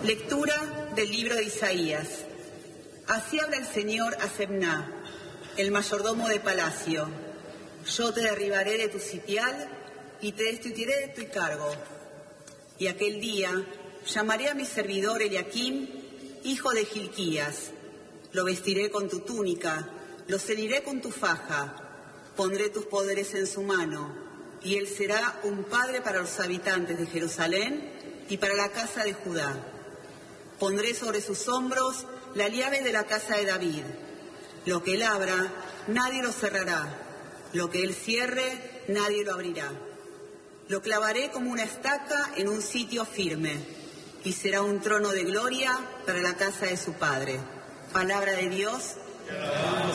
Lectura del libro de Isaías. Así habla el Señor a Sebna, el mayordomo de palacio. Yo te derribaré de tu sitial y te destituiré de tu cargo. Y aquel día llamaré a mi servidor Eliakim, hijo de Gilquías. Lo vestiré con tu túnica, lo ceñiré con tu faja. Pondré tus poderes en su mano, y él será un padre para los habitantes de Jerusalén y para la casa de Judá. Pondré sobre sus hombros la llave de la casa de David. Lo que él abra, nadie lo cerrará. Lo que él cierre, nadie lo abrirá. Lo clavaré como una estaca en un sitio firme, y será un trono de gloria para la casa de su padre. Palabra de Dios.